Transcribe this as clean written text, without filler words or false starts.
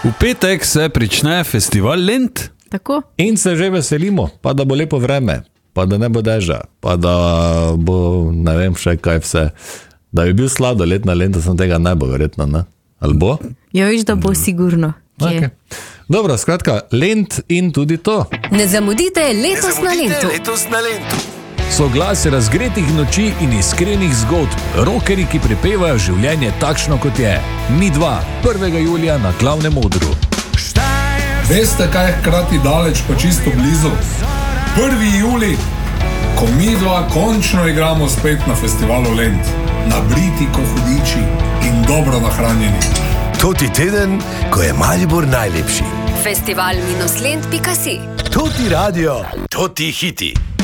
V petek se prične festival Lent. Tako? In se že veselimo, pa da bo lepo vreme, pa da ne bo dežja, pa da bo ne vem še kaj vse. Da bi bil sladoled na Lentu, sem tega ne bo verjetno, ne? Ali bo? Ja, viš, da bo sigurno. Okay. Dobro, skratka, Lent in tudi to. Ne zamudite letos na Lentu. Soglasje razgretih noči in iskrenih zgodb, rockerji, ki prepevajo življenje takšno, kot je. Mi dva, 1. julija na Glavnem odru. Veste, kaj je hkrati daleč, pa čisto blizu? 1. julij, ko mi dva končno igramo spet na festivalu Lent. Nabriti ko hudiči in dobro nahranjeni. Toti teden, ko je Maribor najlepši. Festival-lent.si. Toti radio, toti hiti.